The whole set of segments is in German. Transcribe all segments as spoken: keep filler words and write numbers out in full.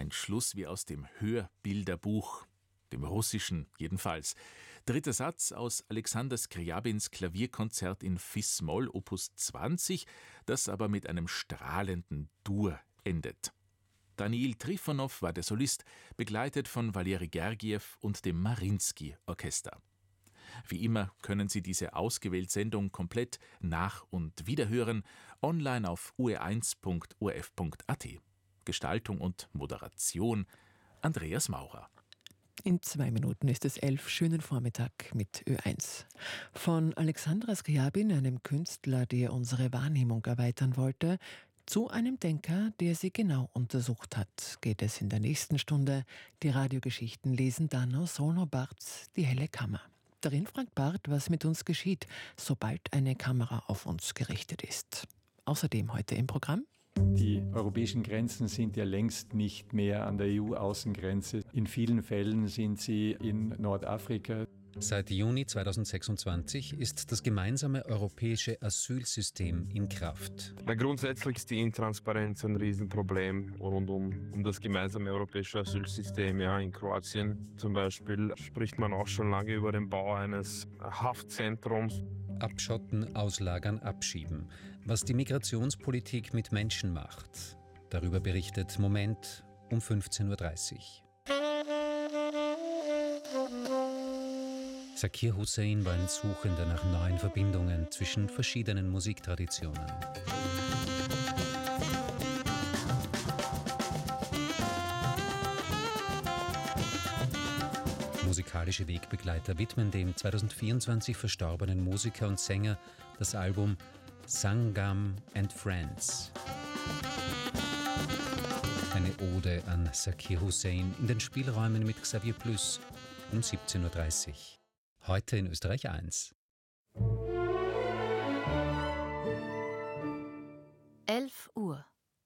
Ein Schluss wie aus dem Hörbilderbuch, dem russischen jedenfalls. Dritter Satz aus Alexander Skriabins Klavierkonzert in Fis-Moll, Opus zwanzig, das aber mit einem strahlenden Dur endet. Daniil Trifonow war der Solist, begleitet von Waleri Gergiew und dem Mariinsky-Orchester. Wie immer können Sie diese ausgewählte Sendung komplett nach- und wiederhören, online auf u r eins punkt o r f punkt a t. Gestaltung und Moderation Andreas Maurer. In zwei Minuten ist es elf. Schönen Vormittag mit Ö eins. Von Alexandra Skriabin, einem Künstler, der unsere Wahrnehmung erweitern wollte, zu einem Denker, der sie genau untersucht hat, geht es in der nächsten Stunde. Die Radiogeschichten lesen dann aus Solno Barths Die helle Kammer. Darin fragt Barth, was mit uns geschieht, sobald eine Kamera auf uns gerichtet ist. Außerdem heute im Programm: Die europäischen Grenzen sind ja längst nicht mehr an der E U-Außengrenze. In vielen Fällen sind sie in Nordafrika. Seit Juni zweitausendsechsundzwanzig ist das gemeinsame europäische Asylsystem in Kraft. Grundsätzlich ist die Intransparenz ein Riesenproblem rund um, um das gemeinsame europäische Asylsystem. Ja, in Kroatien zum Beispiel spricht man auch schon lange über den Bau eines Haftzentrums. Abschotten, auslagern, abschieben. Was die Migrationspolitik mit Menschen macht. Darüber berichtet Moment um fünfzehn Uhr dreißig. Zakir Hussein war ein Suchender nach neuen Verbindungen zwischen verschiedenen Musiktraditionen. Musikalische Wegbegleiter widmen dem zweitausendvierundzwanzig verstorbenen Musiker und Sänger das Album Sangam and Friends. Eine Ode an Zakir Hussein in den Spielräumen mit Xavier Plus um siebzehn Uhr dreißig. Heute in Österreich eins. elf Uhr.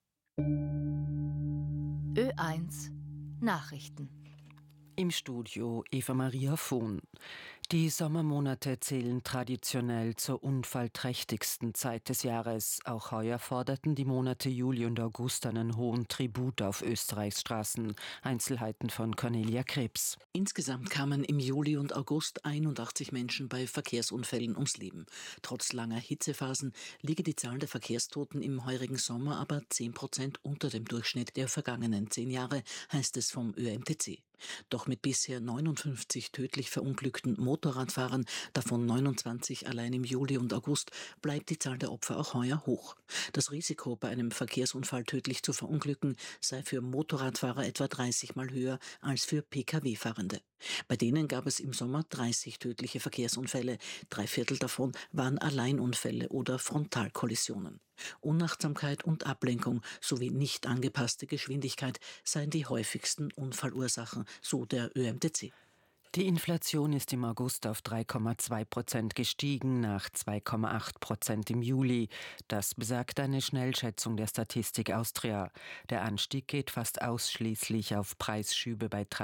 Ö eins Nachrichten. Im Studio Eva Maria Vohn. Die Sommermonate zählen traditionell zur unfallträchtigsten Zeit des Jahres. Auch heuer forderten die Monate Juli und August einen hohen Tribut auf Österreichs Straßen. Einzelheiten von Cornelia Krebs. Insgesamt kamen im Juli und August einundachtzig Menschen bei Verkehrsunfällen ums Leben. Trotz langer Hitzephasen liege die Zahl der Verkehrstoten im heurigen Sommer aber zehn Prozent unter dem Durchschnitt der vergangenen zehn Jahre, heißt es vom Ö M T C. Doch mit bisher neunundfünfzig tödlich verunglückten Motorradfahrern, davon neunundzwanzig allein im Juli und August, bleibt die Zahl der Opfer auch heuer hoch. Das Risiko, bei einem Verkehrsunfall tödlich zu verunglücken, sei für Motorradfahrer etwa dreißig Mal höher als für P K W-Fahrende. Bei denen gab es im Sommer dreißig tödliche Verkehrsunfälle. Drei Viertel davon waren Alleinunfälle oder Frontalkollisionen. Unachtsamkeit und Ablenkung sowie nicht angepasste Geschwindigkeit seien die häufigsten Unfallursachen, so der Ö M T C. Die Inflation ist im August auf drei Komma zwei Prozent gestiegen, nach zwei Komma acht Prozent im Juli. Das besagt eine Schnellschätzung der Statistik Austria. Der Anstieg geht fast ausschließlich auf Preisschübe bei